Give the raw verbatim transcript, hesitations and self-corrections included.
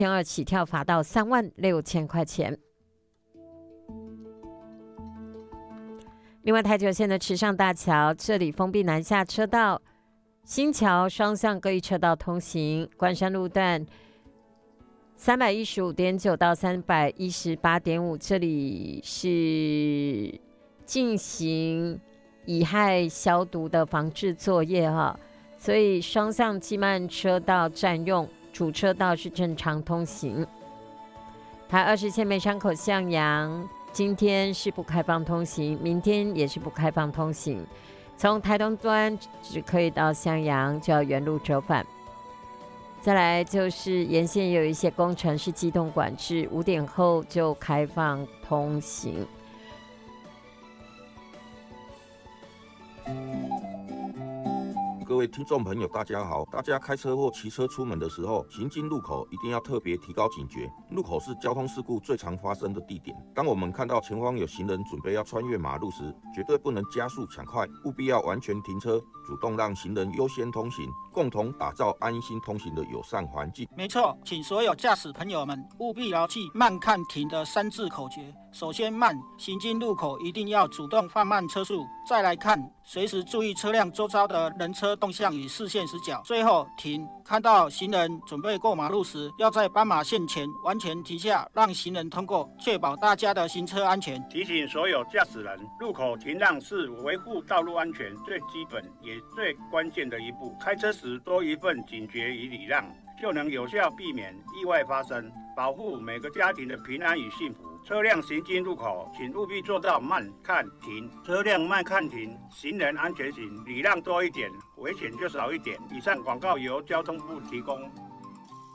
千二起跳，罚到三万六千块钱。另外，台九线的池上大桥这里封闭南下车道，新桥双向各一车道通行。关山路段三百一十五点九到三百一十八点五，这里是进行乙亥消毒的防治作业哈，所以双向机慢车道占用，主车道是正常通行。台二十线梅山口向阳今天是不开放通行，明天也是不开放通行。从台东端只可以到向阳，就要原路折返。再来就是沿线也有一些工程是机动管制，五点后就开放通行。 各位听众朋友，大家好！大家开车或骑车出门的时候，行经路口一定要特别提高警觉。路口是交通事故最常发生的地点。当我们看到前方有行人准备要穿越马路时，绝对不能加速抢快，务必要完全停车，主动让行人优先通行，共同打造安心通行的友善环境。 没错，请所有驾驶朋友们务必牢记慢看停的三字口诀。首先慢，行经路口一定要主动放慢车速。再来看，随时注意车辆周遭的人车动向与视线死角。最后停，看到行人准备过马路时，要在斑马线前完全停下，让行人通过，确保大家的行车安全。 提醒所有驾驶人，路口停让是维护道路安全最基本也最关键的一步。开车时多一份警觉与礼让，就能有效避免意外发生，保护每个家庭的平安与幸福。车辆行经路口，请务必做到慢看停。车辆慢看停，行人安全行，礼让多一点，危险就少一点。以上广告由交通部提供。